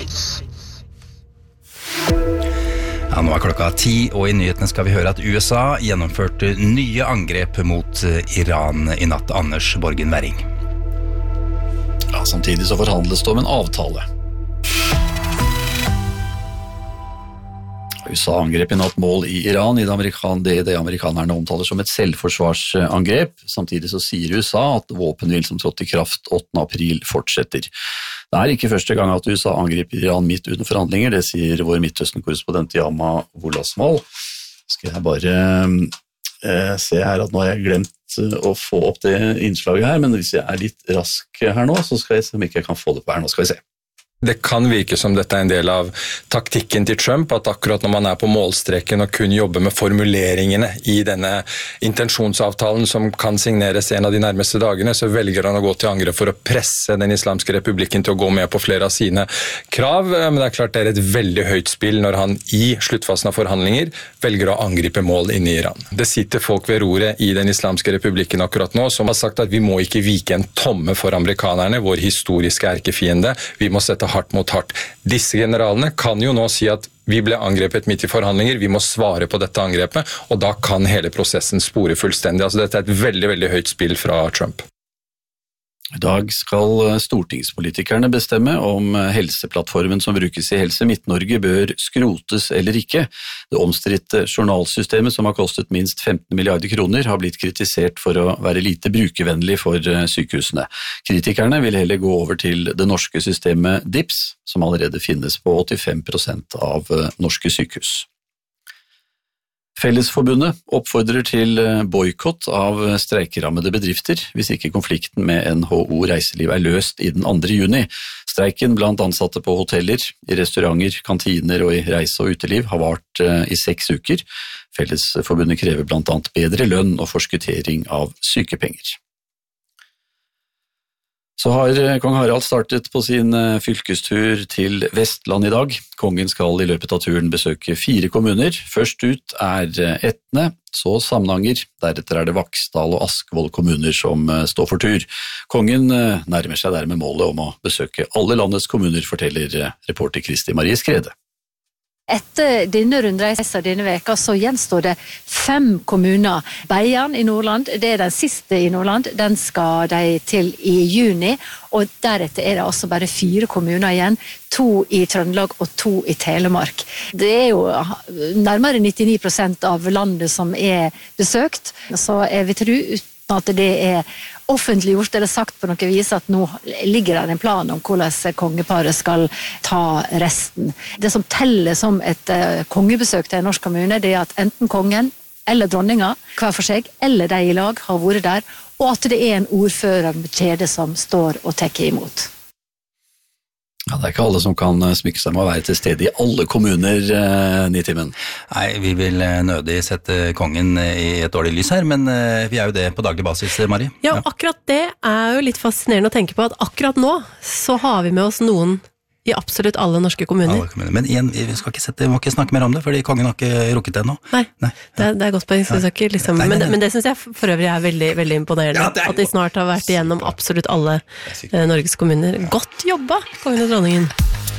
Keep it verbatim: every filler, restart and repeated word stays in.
Ja, nå er klokka ti, og i nyhetene skal vi høre at U S A gjennomførte nye angrep mot Iran i natt. Anders Borgen Werring. Ja, samtidig så forhandles det om en avtale. U S A angrep i natt mål i Iran i det, amerikan, det, det amerikanerne omtaler som et selvforsvarsangrep. Samtidig så sier U S A at våpenhvilen som trådte i kraft åttende april fortsetter. Det er ikke første gang at U S A angriper Iran midt under forhandlinger, det sier vår Midtøsten-korrespondent Yama Wolasmal. Skal jeg bare eh, se her at nå har jeg glemt å få opp det innslaget her, men hvis jeg er litt rask her nå, så skal jeg se om ikke jeg kan få det på her. Nå skal vi se. Det kan virke som dette er en del av taktikken til Trump, at akkurat når man er på målstreken og kun jobber med formuleringene i denne intensjonsavtalen som kan signeres en av de nærmeste dagene, så velger han å gå til angrep for å presse den islamske republikken til å gå med på flere av sine krav. Men det er klart det er et veldig høyt spill når han i sluttfasen av forhandlinger velger å angripe mål inne i Iran. Det sitter folk ved roret i den islamske republikken akkurat nå som har sagt at vi må ikke vike en tomme for amerikanerne, vår historiske erkefiende. Vi må sette hardt mot hardt. Disse generalene kan jo nå si at vi ble angrepet midt i forhandlinger, vi må svare på dette angrepet, og da kan hele prosessen spore fullstendig. Altså dette er et veldig, veldig høyt spill fra Trump. I dag skal stortingspolitikerne bestemme om helseplattformen som brukes i Helse Midt-Norge bør skrotes eller ikke. Det omstridte journalsystemet som har kostet minst femten milliarder kroner har blitt kritisert for å være lite brukervennlig for sykehusene. Kritikerne vil heller gå over til det norske systemet D I P S, som allerede finnes på åttifem prosent av norske sykehus. Fellesforbundet oppfordrer til boykott av streikerammede bedrifter hvis ikke konflikten med N H O Reiseliv er løst i den andre juni. Streiken blant ansatte på hoteller, i restauranter, kantiner og i reise- og uteliv har vart i seks uker. Fellesforbundet krever blant annet bedre lønn og forskuttering av sykepenger. Så har kong Harald startet på sin fylkestur til Vestland i dag. Kongen skal i løpet av turen besøke fire kommuner. Først ut er Etne, så Samnanger, deretter er det Vaksdal og Askvoll kommuner som står for tur. Kongen nærmer seg dermed målet om å besøke alle landets kommuner, forteller reporter Kristi Marie Skrede. Etter denne rundreisen denne veka så gjenstår det fem kommuner. Beiarn i Nordland, det er den siste i Nordland, den skal de til i juni, og deretter er det altså bare fire kommuner igjen, to i Trøndelag og to i Telemark. Det er jo nærmere nittini prosent av landet som er besøkt, så jeg vil tro uten at det er offentliggjort eller sagt på noe vis at nå ligger det en plan om hvordan kongeparet skal ta resten. Det som teller som et kongebesøk til en norsk kommune, det er at enten kongen eller dronninga, hver for seg, eller de i lag har vært der, og at det er en ordfører med kjede som står og tekker imot. Ja, det er ikke alle som kan smykke seg med å være til stede i alle kommuner, eh, Nitimen. Nei, vi vil nødig sette kongen i et dårlig lys her, men vi er jo det på daglig basis, Marie. Ja, akkurat det er jo litt fascinerende å tenke på, at akkurat nå så har vi med oss noen i absolutt alle norske kommuner. Alle kommuner. Men igjen, vi skal ikke, sette, vi må ikke snakke mer om det, fordi kongen har ikke rukket det ennå. Nei, nei. Det, er, det er godt poeng, så vi skal ikke liksom, nei, nei, nei. Men, men det synes jeg for øvrig er veldig, veldig imponerende, ja, at de snart har vært igjennom absolutt alle eh, Norges kommuner. Godt jobba, kongen og dronningen!